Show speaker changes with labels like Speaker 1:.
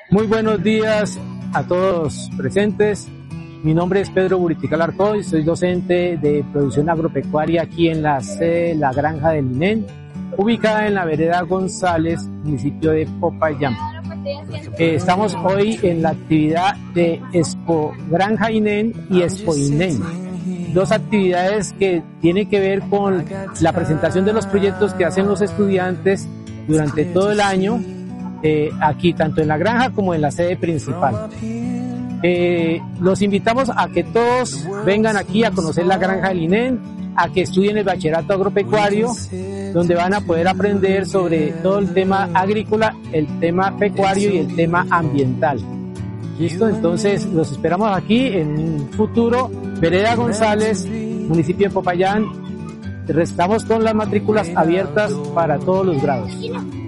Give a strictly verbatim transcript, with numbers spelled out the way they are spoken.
Speaker 1: Muy buenos días a todos presentes. Mi nombre es Pedro Buritica Arcoy, soy docente de producción agropecuaria aquí en la sede de la granja del INEN, ubicada en la vereda González, municipio de Popayán. Eh, estamos hoy en la actividad de Expo Granja INEN y Expo INEN, dos actividades que tienen que ver con la presentación de los proyectos que hacen los estudiantes durante todo el año, eh, aquí tanto en la granja como en la sede principal. Eh, los invitamos a que todos vengan aquí a conocer la granja del INEN, a que estudien el bachillerato agropecuario, donde van a poder aprender sobre todo el tema agrícola, el tema pecuario y el tema ambiental. ¿Listo? Entonces los esperamos aquí en un futuro, vereda González, municipio de Popayán. Estamos con las matrículas abiertas para todos los grados.